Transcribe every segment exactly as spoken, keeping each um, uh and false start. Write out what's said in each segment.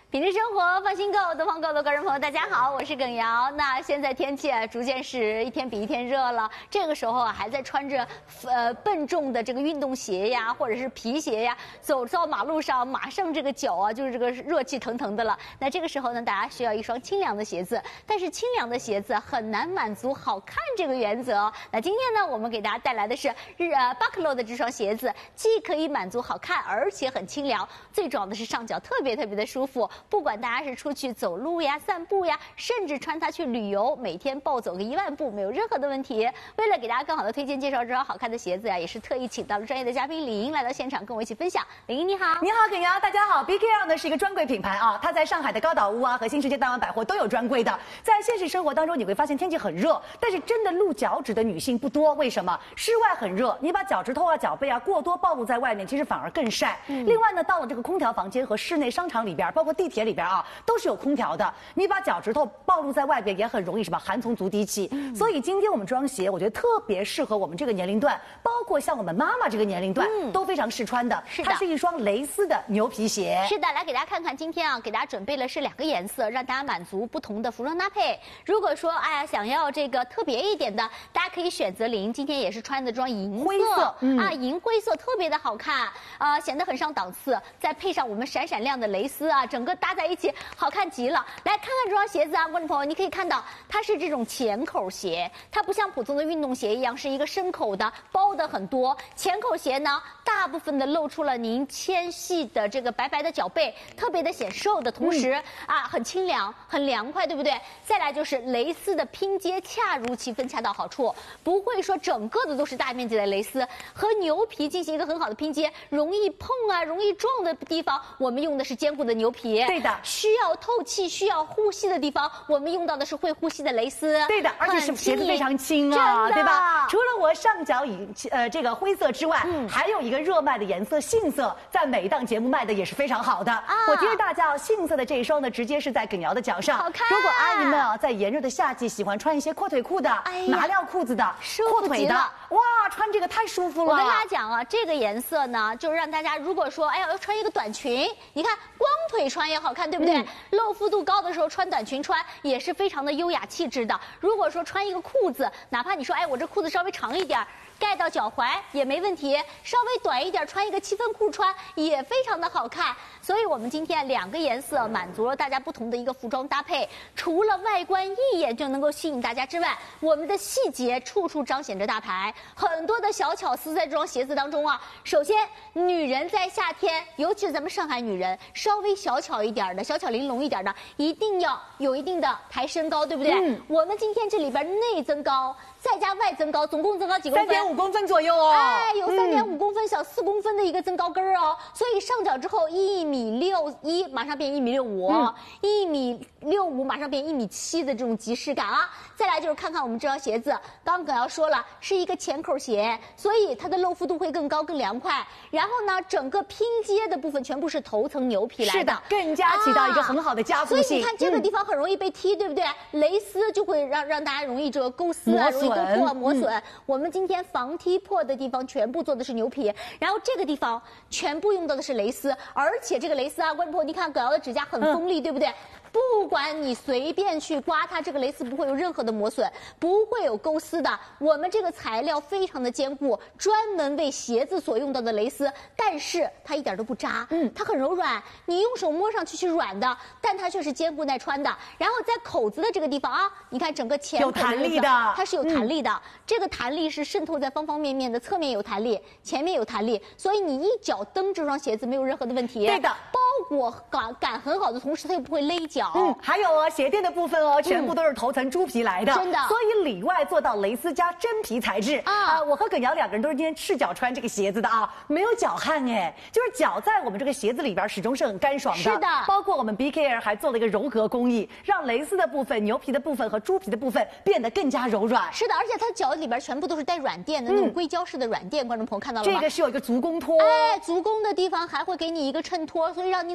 品质生活，放心购，东方购的个人朋友，大家好，我是耿瑶。那现在天气啊，逐渐是一天比一天热了。这个时候啊，还在穿着呃笨重的这个运动鞋呀，或者是皮鞋呀，走到马路上，马上这个脚啊，就是这个热气腾腾的了。那这个时候呢，大家需要一双清凉的鞋子，但是清凉的鞋子很难满足好看这个原则。那今天呢，我们给大家带来的是日呃 Buckle 的这双鞋子，既可以满足好看，而且很清凉，最重要的是上脚特别特别的舒服。不管大家是出去走路呀、散步呀，甚至穿它去旅游，每天暴走个一万步没有任何的问题。为了给大家更好的推荐介绍这双好看的鞋子呀，也是特意请到了专业的嘉宾李莹来到现场跟我一起分享。李莹你好。 你好，耿瑶，大家好。B K L 呢是一个专柜品牌啊，它在上海的高岛屋啊和新世界大丸百货都有专柜的。在现实生活当中，你会发现天气很热，但是真的露脚趾的女性不多。为什么？室外很热，你把脚趾头啊、脚背啊过多暴露在外面，其实反而更晒。嗯、另外呢，到了这个空调房间和室内商场里边，包括地铁里边啊，都是有空调的。你把脚趾头暴露在外边，也很容易什么寒从足底起。嗯、所以今天我们这双鞋，我觉得特别适合我们这个年龄段，包括像我们妈妈这个年龄段、嗯、都非常适穿的。 是的， 它是一双蕾丝的牛皮鞋。 是的，来给大家看看，今天啊，给大家准备了是两个颜色，让大家满足不同的服装搭配。如果说哎呀想要这个特别一点的，大家可以选择李莹今天也是穿的这双银色， 灰色、嗯、 啊，银灰色特别的好看啊、呃，显得很上档次。再配上我们闪闪亮的蕾丝啊，整个搭在一起好看极了。来看看这双鞋子啊，观众朋友，你可以看到它是这种前口鞋，它不像普通的运动鞋一样是一个深口的，包的很多。前口鞋呢，大部分的露出了您纤细的这个白白的脚背，特别的显瘦的同时、嗯、啊，很清凉，很凉快，对不对？再来就是蕾丝的拼接恰如其分，恰到好处，不会说整个的都是大面积的蕾丝，和牛皮进行一个很好的拼接，容易碰啊、容易撞的地方，我们用的是坚固的牛皮。 对的。 需要透气、需要呼吸的地方，我们用到的是会呼吸的蕾丝。 对的，而且是鞋子非常轻啊，对吧？除了我上脚以呃这个灰色之外，嗯、还有一个热卖的颜色杏色，在每一档节目卖的也是非常好的。啊、我提示大家，杏色的这一双呢，直接是在耿瑶的脚上。 好看。 如果阿姨们啊，在炎热的夏季喜欢穿一些阔腿裤的、哎、麻料裤子的、阔腿的，哇，穿这个太舒服了。 我跟大家讲啊，这个颜色呢，就是让大家如果说哎呀要穿一个短裙，你看光腿穿也好看，对不对？嗯、露肤度高的时候穿短裙穿也是非常的优雅气质的。如果说穿一个裤子，哪怕你说哎我这裤子稍微长一点，盖到脚踝也没问题，稍微短一点穿一个七分裤穿也非常的好看。所以我们今天两个颜色满足了大家不同的一个服装搭配，除了外观一眼就能够吸引大家之外，我们的细节处处彰显着大牌，很多的小巧思在这双鞋子当中啊。首先，女人在夏天，尤其是咱们上海女人，稍微小巧一点的、小巧玲珑一点的，一定要有一定的抬身高，对不对？嗯、我们今天这里边内增高，再加外增高，总共增高几公分？ 三点五公分左右哦。 哎，有三点五公分、小四公分的一个增高跟哦。所以上脚之后一米六一，马上变一米六五，一米六五马上变一米七的这种即视感啊。再来就是看看我们这双鞋子，刚刚耿瑶说了是一个前口鞋，所以它的露肤度会更高、更凉快。然后呢，整个拼接的部分全部是头层牛皮来的， 是的，更加起到一个很好的加固性。 啊、所以你看这个地方很容易被踢，嗯、对不对？蕾丝就会让让大家容易这个勾丝啊，容易勾破、磨损。嗯、我们今天防踢破的地方全部做的是牛皮，然后这个地方全部用到的是蕾丝，而且这个蕾丝啊，观众朋友，你看耿瑶的指甲很锋利，嗯、对不对？不管你随便去刮它，这个蕾丝不会有任何的磨损，不会有勾丝的。我们这个材料非常的坚固，专门为鞋子所用到的蕾丝，但是它一点都不扎，嗯，它很柔软，你用手摸上去是软的，但它却是坚固耐穿的。然后在口子的这个地方啊，你看整个前有弹力的， 它是有弹力的，嗯、这个弹力是渗透在方方面面的，侧面有弹力，前面有弹力，所以你一脚蹬这双鞋子没有任何的问题。 对的， 包裹感感很好的同时，它又不会勒脚。 嗯，还有哦，鞋垫的部分哦，全部都是头层猪皮来的， 嗯、真的。 所以里外做到蕾丝加真皮材质啊、呃。我和耿瑶两个人都是今天赤脚穿这个鞋子的啊，没有脚汗哎，就是脚在我们这个鞋子里边始终是很干爽的。 是的， 包括我们 B K L 还做了一个柔革工艺，让蕾丝的部分、牛皮的部分和猪皮的部分变得更加柔软。 是的，而且它脚里边全部都是带软垫的、嗯、那种硅胶式的软垫，观众朋友看到了吗？ 这个是有一个足弓托， 哎，足弓的地方还会给你一个衬托，所以让你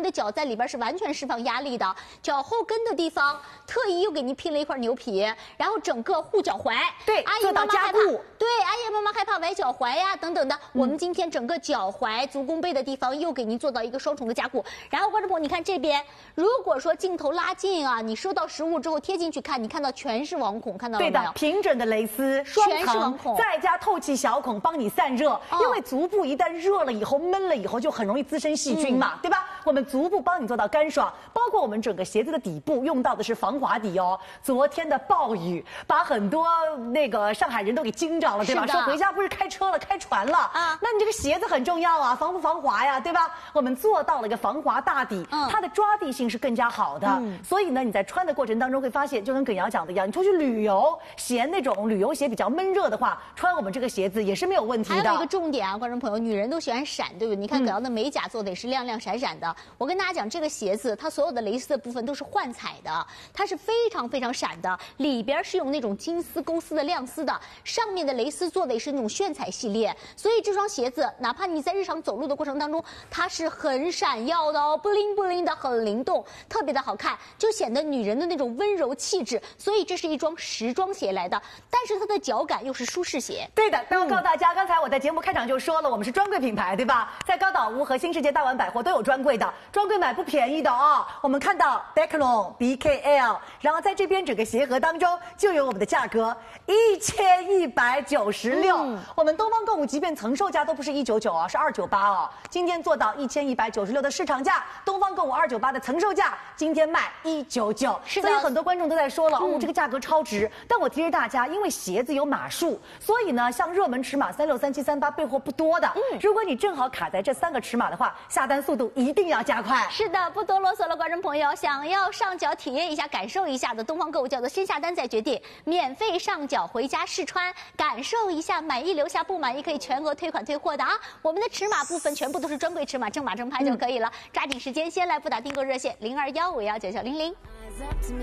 的脚在里边是完全释放压力的。脚后跟的地方特意又给您拼了一块牛皮，然后整个护脚踝。 对， 阿姨妈妈害怕，对，阿姨妈妈害怕崴脚踝呀等等的。嗯、我们今天整个脚踝、足弓背的地方又给您做到一个双重的加固。然后观众朋友，你看这边，如果说镜头拉近啊，你收到实物之后贴进去看，你看到全是网孔，看到了没有？ 对的，平整的蕾丝，双层，再加透气小孔，帮你散热。哦、因为足部一旦热了以后、闷了以后，就很容易滋生细菌嘛，嗯、对吧？我们足部帮你做到干爽，包括我们整个鞋子的底部用到的是防滑底哦。昨天的暴雨把很多那个上海人都给惊着了，对吧？说回家不是开车了，开船了啊！那你这个鞋子很重要啊，防不防滑呀，对吧？我们做到了一个防滑大底，嗯、它的抓地性是更加好的。嗯、所以呢，你在穿的过程当中会发现，就跟耿瑶讲的一样，你出去旅游嫌那种旅游鞋比较闷热的话，穿我们这个鞋子也是没有问题的。 还有一个重点啊，观众朋友，女人都喜欢闪，对不对？你看耿瑶的美甲做的也是亮亮闪闪的。嗯、我跟大家讲，这个鞋子它所有的蕾丝的部分都是幻彩的，它是非常非常闪的，里边是用那种金丝钩丝的亮丝的，上面的蕾丝做的也是那种炫彩系列，所以这双鞋子哪怕你在日常走路的过程当中，它是很闪耀的哦，不灵不灵的，很灵动，特别的好看，就显得女人的那种温柔气质。所以这是一双时装鞋来的，但是它的脚感又是舒适鞋。 对的，但我告诉大家，嗯、刚才我在节目开场就说了，我们是专柜品牌，对吧？在高岛屋和新世界大丸百货都有专柜的，专柜买不便宜的啊、哦。我们看到 Decathlon、B K L， 然后在这边整个鞋盒当中就有我们的价格一千一百九十六。我们东方购物即便层售价都不是一九九啊，是二九八哦。今天做到一千一百九十六的市场价，东方购物二九八的层售价，今天卖一九九。 是的， 所以很多观众都在说了，嗯、哦，这个价格超值。但我提示大家，因为鞋子有码数，所以呢，像热门尺码三六、三七、三八备货不多的。嗯，如果你正好卡在这三个尺码的话，下单速度一定要加快。 是的，不多啰嗦了，观众朋友，想要上脚体验一下、感受一下的东方购物叫做先下单再决定，免费上脚回家试穿，感受一下，满意留下，不满意可以全额退款退货的啊。我们的尺码部分全部都是专柜尺码，正码正拍就可以了。嗯、抓紧时间，先来拨打订购热线零二幺五幺九九零零。